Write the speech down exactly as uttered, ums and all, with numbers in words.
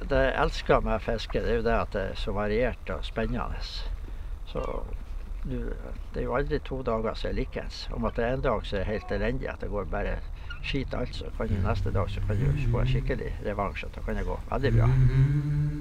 det jeg elsker med fiske, det er jo det at det er så variert og spennende. Så du, det er jo aldri to dager som er likens. Om at det er en dag så er det helt elendig, at det går bare skit alt, så kan du neste dag så kan du få en skikkelig revansj, og da kan det gå veldig bra.